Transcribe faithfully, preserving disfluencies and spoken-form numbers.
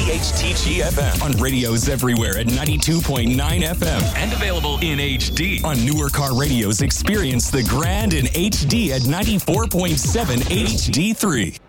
C H T G F M. On radios everywhere at ninety-two point nine F M. And available in H D. On newer car radios, experience the grand in H D at ninety-four point seven H D three.